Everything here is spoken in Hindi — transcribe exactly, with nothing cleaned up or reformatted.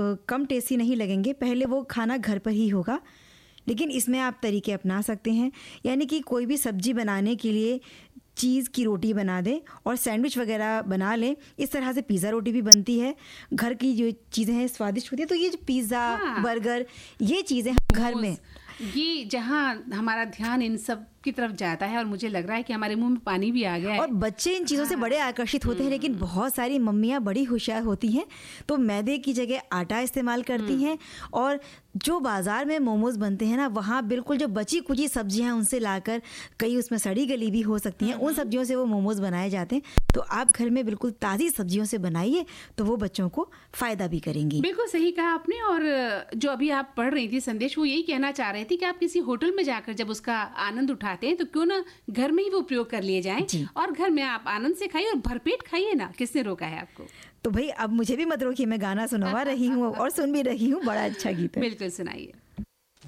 कम टेस्टी नहीं लगेंगे, पहले वो खाना घर पर ही होगा। लेकिन इसमें आप तरीके अपना सकते हैं, यानी कि कोई भी सब्जी बनाने के लिए चीज़ की रोटी बना दें और सैंडविच वगैरह बना लें। इस तरह से पिज़्ज़ा रोटी भी बनती है। घर की जो चीज़ें हैं स्वादिष्ट होती है। तो ये जो पिज़्ज़ा, हाँ। बर्गर, ये चीज़ें हम घर में, ये जहाँ हमारा ध्यान इन सब की तरफ जाता है और मुझे लग रहा है कि हमारे मुंह में पानी भी आ गया है। और बच्चे इन चीज़ों से बड़े आकर्षित होते हैं। लेकिन बहुत सारी मम्मियाँ बड़ी होशियार होती हैं, तो मैदे की जगह आटा इस्तेमाल करती हैं। और जो बाज़ार में मोमोज़ बनते हैं ना, वहाँ बिल्कुल जो बची कुची सब्जियाँ हैं उनसे लाकर, कई उसमें सड़ी गली भी हो सकती हैं, उन सब्जियों से वो मोमोज़ बनाए जाते हैं। तो आप घर में बिल्कुल ताज़ी सब्जियों से बनाइए, तो वो बच्चों को फ़ायदा भी करेंगी। बिल्कुल सही कहा आपने। और जो अभी आप पढ़ रही थी संदेश, वो यही कहना चाह रहे थे कि आप किसी होटल में जाकर जब उसका आनंद उठाते हैं तो क्यों ना घर में ही वो प्रयोग कर लिए जाएं और घर में आप आनंद से खाइए और भरपेट खाइए ना। किसने रोका है आपको? तो भाई अब मुझे भी मत रोकिए, मैं गाना सुनवा रही हूँ और सुन भी रही हूँ। बड़ा अच्छा गीत है। बिल्कुल सुनाइए।